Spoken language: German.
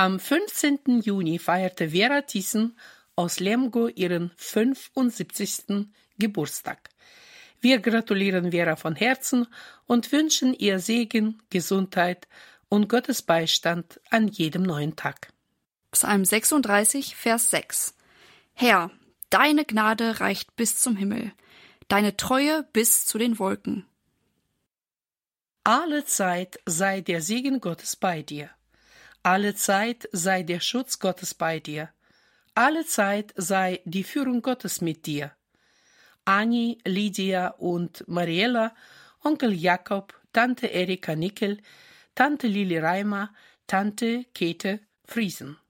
Am 15. Juni feierte Vera Thyssen aus Lemgo ihren 75. Geburtstag. Wir gratulieren Vera von Herzen und wünschen ihr Segen, Gesundheit und Gottes Beistand an jedem neuen Tag. Psalm 36, Vers 6. Herr, deine Gnade reicht bis zum Himmel, deine Treue bis zu den Wolken. Alle Zeit sei der Segen Gottes bei dir. Alle Zeit sei der Schutz Gottes bei dir. Alle Zeit sei die Führung Gottes mit dir. Anni, Lydia und Mariella, Onkel Jakob, Tante Erika Nickel, Tante Lili Reimer, Tante Käthe Friesen.